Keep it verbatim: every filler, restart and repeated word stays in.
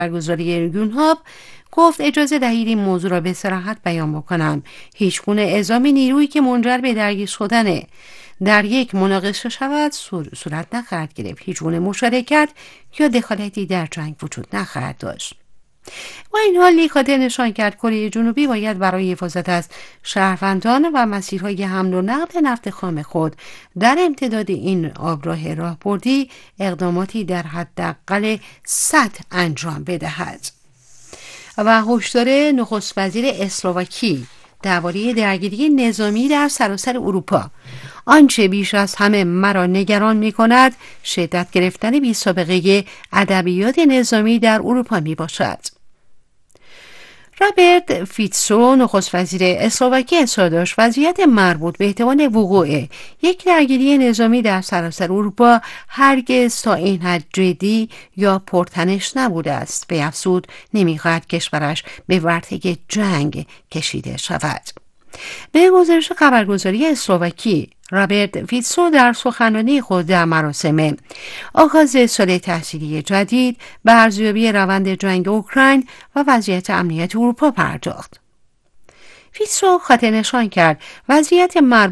برگزاری یونهاب گفت اجازه دهید این موضوع را به صراحت بیان بکنم. هیچ گونه اعزام نیرویی که منجر به درگیر شدن در یک مناقشه شود صورت نخواهد گرفت. هیچ گونه مشارکت یا دخالتی در جنگ وجود نخواهد داشت. با این حال لی خاطر نشان کرد کره جنوبی باید برای حفاظت از شهروندان و مسیرهای حمل و نقل نفت خام خود در امتداد این آبراه راهبردی اقداماتی در حداقل سطح انجام بدهد. و هشدار نخست وزیر اسلواکی درباره درگیری نظامی در سراسر اروپا: آنچه بیش از همه مرا نگران می کند شدت گرفتن بی سابقه ادبیات نظامی در اروپا می باشد. رابرت فیتسو نخست وزیر اسلواکی اظهار داشت وضعیت مربوط به احتمال وقوع یک درگیری نظامی در سراسر اروپا هرگز تا این حد جدی یا پرتنش نبوده است. به افزود نمی‌خواهد کشورش به ورطه جنگ کشیده شود. به گزارش خبرگزاری اسلواکی، رابرت فیتسو در سخنرانی خود در مراسم آغاز سال تحصیلی جدید به ارزیابی روند جنگ اوکراین و وضعیت امنیت اروپا پرداخت. فیتسو خاطر نشان کرد وضعیت مربوط